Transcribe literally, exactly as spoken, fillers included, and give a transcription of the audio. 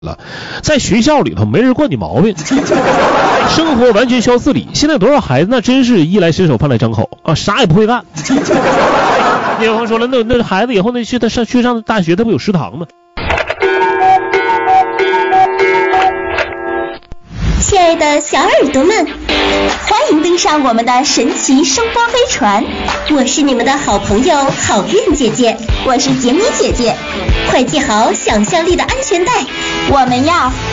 了，在学校里头没人惯你毛病，生活完全消自理。现在多少孩子那真是衣来伸手饭来张口啊，啥也不会干。有朋友说了，那那孩子以后那去他上去上大学，他不有食堂吗？ 亲爱的小耳朵们，欢迎登上我们的神奇声波飞船，我是你们的好朋友好运姐姐，我是杰米姐姐，快系好想象力的安全带，我们要